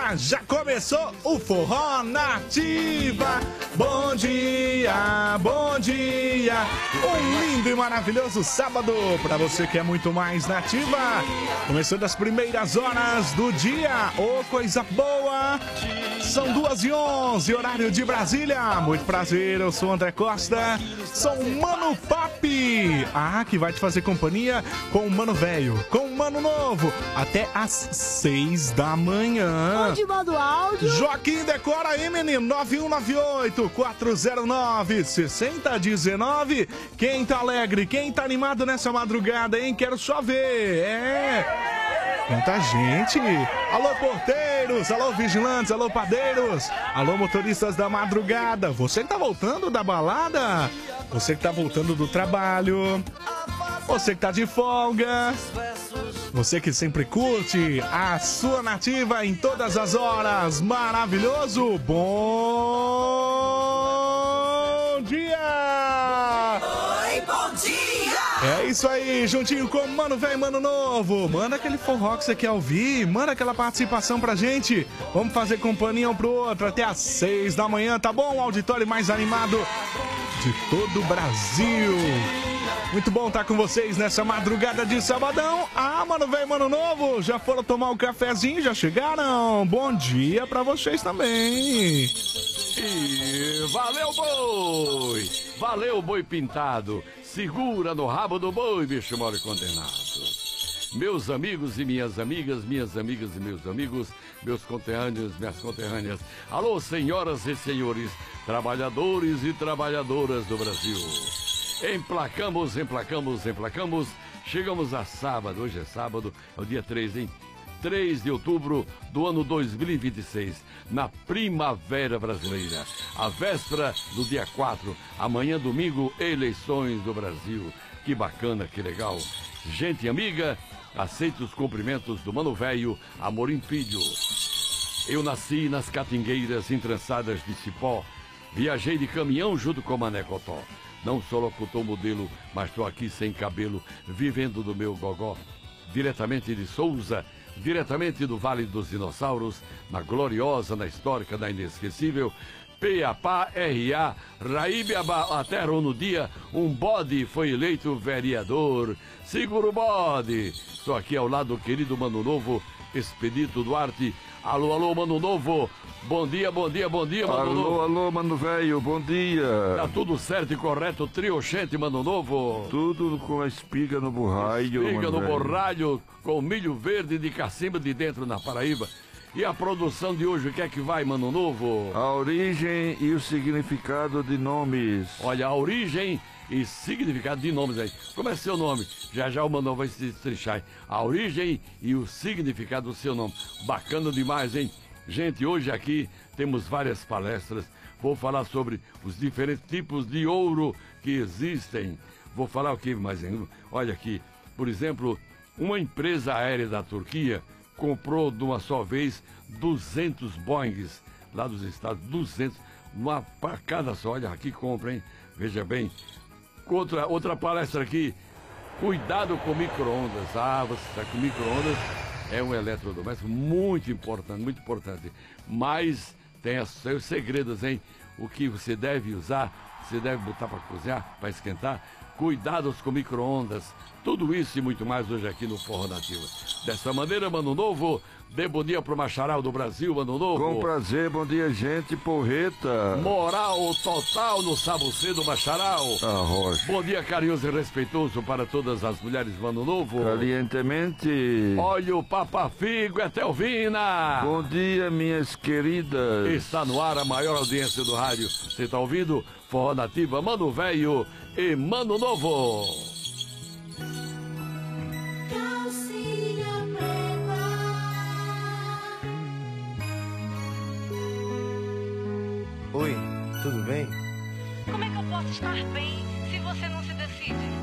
dia, já começou o Forró Nativa. Bom dia, bom dia. Um lindo e maravilhoso sábado para você que é muito mais nativa. Começando as primeiras horas do dia. Ô, coisa boa. São 2h11, horário de Brasília. Muito prazer, eu sou o André Costa. Sou o Mano Pop. Que vai te fazer companhia com o Mano Velho, com o Mano Novo, até às 6 da manhã. Onde manda o áudio? Joaquim, decora aí, menino. 9198-409-6019. Quem tá alegre, quem tá animado nessa madrugada, hein? Quero só ver. Muita gente. Alô, porteiros, alô, vigilantes, alô, padeiros, alô, motoristas da madrugada. Você que tá voltando da balada, você que tá voltando do trabalho, você que tá de folga, você que sempre curte a sua nativa em todas as horas. Maravilhoso. Bom dia! Oi, bom dia! É isso aí, juntinho com Mano Velho, Mano Novo. Manda aquele forró que você quer ouvir, manda aquela participação pra gente. Vamos fazer companhia um pro outro até às 6 da manhã, tá bom? O auditório mais animado de todo o Brasil. Muito bom estar com vocês nessa madrugada de sabadão. Mano Velho, Mano Novo, já foram tomar um cafezinho, já chegaram? Bom dia pra vocês também. E valeu, boi! Valeu, boi pintado! Segura no rabo do boi, bicho mole condenado! Meus amigos e minhas amigas e meus amigos, meus conterrâneos, minhas conterrâneas. Alô, senhoras e senhores, trabalhadores e trabalhadoras do Brasil. Emplacamos. Chegamos a sábado, hoje é sábado, é o dia 3, hein? 3 de outubro do ano 2026, na Primavera Brasileira. A véspera do dia 4, amanhã domingo, eleições do Brasil. Que bacana, que legal. Gente amiga, aceito os cumprimentos do Mano Velho, Amorim Filho. Eu nasci nas catingueiras entrançadas de cipó, viajei de caminhão junto com Mané Cotó. Não sou locutor modelo, mas estou aqui sem cabelo, vivendo do meu gogó. Diretamente de Souza, diretamente do Vale dos Dinossauros, na gloriosa, na histórica, na inesquecível, Peapá, R.A., Raíbiaba, a terra no dia, um bode foi eleito vereador. Segura o bode. Estou aqui ao lado do querido Mano Novo, Expedito Duarte. Alô, alô, Mano Novo. Bom dia, Mano Novo. Alô, Mano Velho, bom dia. Tá tudo certo e correto, trioxente, Mano Novo? Tudo com a espiga no borralho. Espiga no borralho, com milho verde de cacimba de dentro na Paraíba. E a produção de hoje, o que é que vai, Mano Novo? A origem e o significado de nomes. Olha, a origem e significado de nomes aí. Como é seu nome? Já o Mano Novo vai se estrechar. A origem e o significado do seu nome. Bacana demais, hein? Gente, hoje aqui temos várias palestras. Vou falar sobre os diferentes tipos de ouro que existem. Vou falar o que mais ainda? Olha aqui, por exemplo, uma empresa aérea da Turquia comprou de uma só vez 200 Boeings lá dos Estados, 200, uma para cada só. Olha aqui, compra, hein? Veja bem. Outra palestra aqui, cuidado com micro-ondas. Você sabe que o micro-ondas é um eletrodoméstico muito importante. Mas tem os seus segredos, hein? O que você deve usar, você deve botar para cozinhar, para esquentar. Cuidados com micro-ondas. Tudo isso e muito mais hoje aqui no Forró Nativa. Dessa maneira, Mano Novo, dê bom dia pro Macharal do Brasil, Mano Novo. Com prazer, bom dia, gente, porreta. Moral total no Sabucê do Macharal. Rocha. Bom dia, carinhoso e respeitoso para todas as mulheres, Mano Novo. Calientemente. Olha o Papafigo, é Telvina. Bom dia, minhas queridas. Está no ar a maior audiência do rádio. Você está ouvindo? Forró Nativa, Mano Velho e Mano Novo. Oi, tudo bem? Como é que eu posso estar bem se você não se decide?